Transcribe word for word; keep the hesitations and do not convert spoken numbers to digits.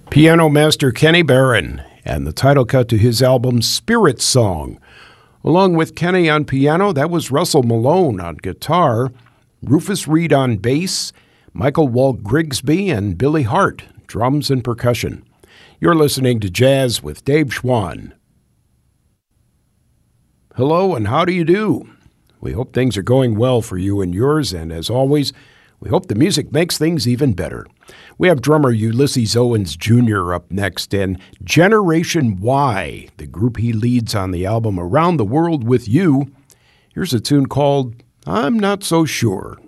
Piano master Kenny Barron, and the title cut to his album Spirit Song. Along with Kenny on piano, that was Russell Malone on guitar, Rufus Reid on bass, Michael Walt Grigsby, and Billy Hart, drums and percussion. You're listening to Jazz with Dave Schwann. Hello, and how do you do? We hope things are going well for you and yours, and as always, we hope the music makes things even better. We have drummer Ulysses Owens Junior up next, and Generation Y, the group he leads on the album Around the World with You. Here's a tune called I'm Not So Sure.